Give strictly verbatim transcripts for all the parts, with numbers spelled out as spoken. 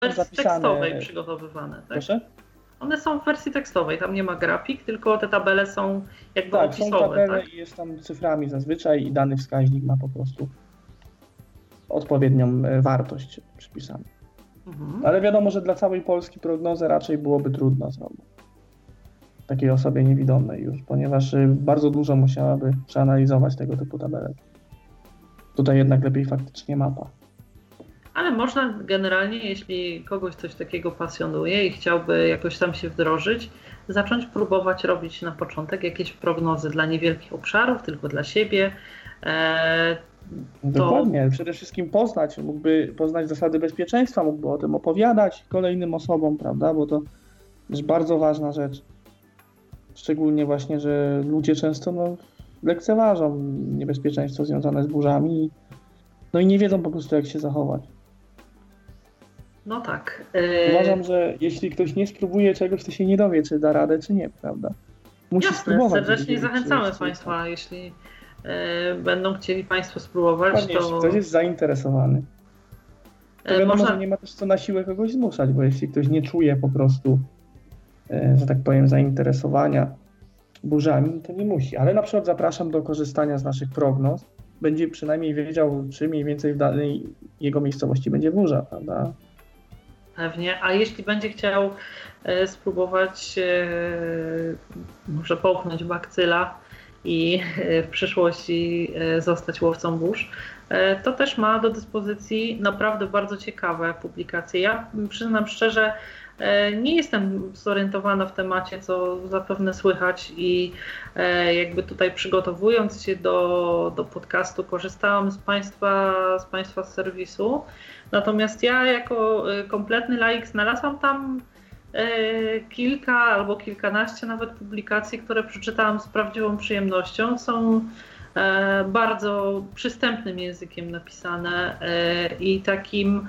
wersji zapisane... tekstowej przygotowywane, tak? Proszę? One są w wersji tekstowej, tam nie ma grafik, tylko te tabele są jakby Tak, opisowe. są tabele Tak? i jest tam cyframi zazwyczaj i dany wskaźnik ma po prostu odpowiednią wartość przypisaną. Mhm. Ale wiadomo, że dla całej Polski prognozę raczej byłoby trudno zrobić. Takiej osobie niewidomej już, ponieważ bardzo dużo musiałaby przeanalizować tego typu tabelek. Tutaj jednak lepiej faktycznie mapa. Ale można generalnie, jeśli kogoś coś takiego pasjonuje i chciałby jakoś tam się wdrożyć, zacząć próbować robić na początek jakieś prognozy dla niewielkich obszarów, tylko dla siebie. Eee, to... Dokładnie, przede wszystkim poznać, mógłby poznać zasady bezpieczeństwa, mógłby o tym opowiadać kolejnym osobom, prawda, bo to jest bardzo ważna rzecz. Szczególnie właśnie, że ludzie często no, lekceważą niebezpieczeństwo związane z burzami, no i nie wiedzą po prostu, jak się zachować. No tak. Uważam, że jeśli ktoś nie spróbuje czegoś, to się nie dowie, czy da radę, czy nie, prawda? Musi Jasne, spróbować. serdecznie zachęcamy Państwa, jeśli e, będą chcieli Państwo spróbować, Dokładnie, to... jeśli ktoś jest zainteresowany, to wiadomo, Można... że nie ma też co na siłę kogoś zmuszać, bo jeśli ktoś nie czuje po prostu, e, że tak powiem, zainteresowania burzami, to nie musi. Ale na przykład zapraszam do korzystania z naszych prognoz. Będzie przynajmniej wiedział, czy mniej więcej w danej jego miejscowości będzie burza, prawda? Pewnie, a jeśli będzie chciał e, spróbować e, może połknąć bakcyla i e, w przyszłości e, zostać łowcą burz, e, to też ma do dyspozycji naprawdę bardzo ciekawe publikacje. Ja przyznam szczerze, e, nie jestem zorientowana w temacie, co zapewne słychać i e, jakby tutaj przygotowując się do, do podcastu korzystałam z Państwa, z Państwa serwisu. Natomiast ja jako kompletny laik znalazłam tam kilka albo kilkanaście nawet publikacji, które przeczytałam z prawdziwą przyjemnością. Są bardzo przystępnym językiem napisane i takim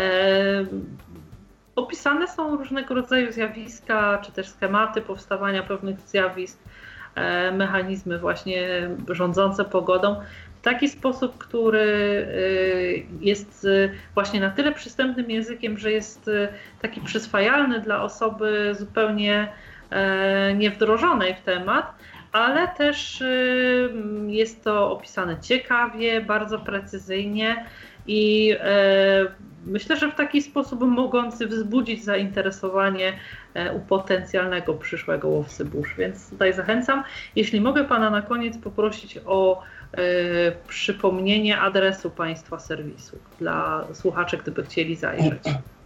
opisane są różnego rodzaju zjawiska, czy też schematy powstawania pewnych zjawisk, mechanizmy właśnie rządzące pogodą. W taki sposób, który jest właśnie na tyle przystępnym językiem, że jest taki przyswajalny dla osoby zupełnie niewdrożonej w temat, ale też jest to opisane ciekawie, bardzo precyzyjnie i myślę, że w taki sposób mogący wzbudzić zainteresowanie u potencjalnego przyszłego łowcy burz. Więc tutaj zachęcam. Jeśli mogę Pana na koniec poprosić o y, przypomnienie adresu Państwa serwisu dla słuchaczy, gdyby chcieli zajrzeć.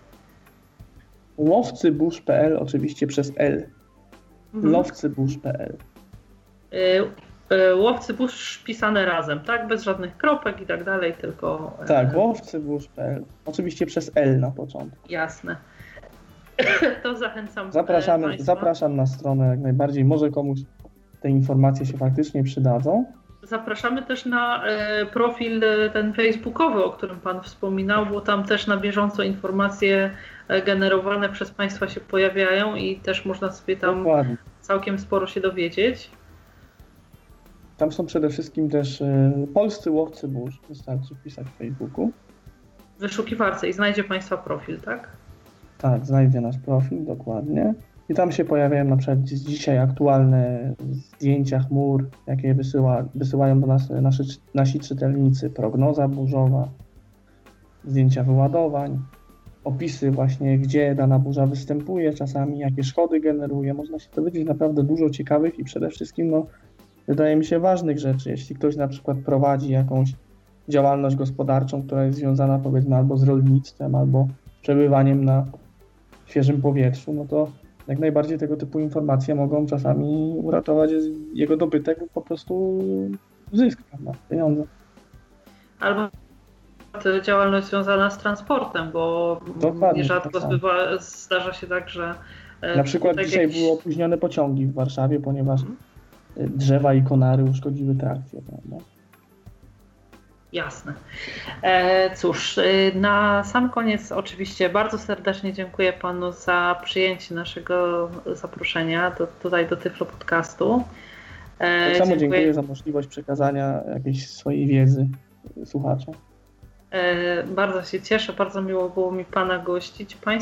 łowcyburz kropka p l, oczywiście przez L. Mhm. łowcyburz kropka p l. Y, y, Łowcy burz pisane razem, tak? Bez żadnych kropek i tak dalej, tylko... Tak, łowcyburz kropka p l. Oczywiście przez L na początku. Jasne. To zachęcam Zapraszamy, Państwa. Zapraszam na stronę jak najbardziej. Może komuś te informacje się faktycznie przydadzą. Zapraszamy też na profil ten facebookowy, o którym Pan wspominał, bo tam też na bieżąco informacje generowane przez Państwa się pojawiają i też można sobie tam Dokładnie. całkiem sporo się dowiedzieć. Tam są przede wszystkim też polscy łowcy burz, wystarczy wpisać w Facebooku. W wyszukiwarce i znajdzie Państwa profil, tak? Tak, znajdzie nasz profil, dokładnie. I tam się pojawiają na przykład dzisiaj aktualne zdjęcia chmur, jakie wysyła, wysyłają do nas nasi, nasi czytelnicy, prognoza burzowa, zdjęcia wyładowań, opisy właśnie, gdzie dana burza występuje, czasami jakie szkody generuje. Można się dowiedzieć naprawdę dużo ciekawych i przede wszystkim, no, wydaje mi się, ważnych rzeczy. Jeśli ktoś na przykład prowadzi jakąś działalność gospodarczą, która jest związana powiedzmy albo z rolnictwem, albo przebywaniem na świeżym powietrzu, no to jak najbardziej tego typu informacje mogą czasami uratować jego dobytek, po prostu zysk, prawda, pieniądze. Albo działalność związana z transportem, bo Dokładnie, nierzadko tak zbywa, zdarza się tak, że... Na przykład dzisiaj jakiś... były opóźnione pociągi w Warszawie, ponieważ hmm. drzewa i konary uszkodziły trakcję, prawda? Jasne. E, cóż, na sam koniec oczywiście bardzo serdecznie dziękuję Panu za przyjęcie naszego zaproszenia do, tutaj do Tyflo Podcastu. E, tak samo dziękuję. dziękuję za możliwość przekazania jakiejś swojej wiedzy słuchaczom. Bardzo się cieszę, bardzo miło było mi Pana gościć.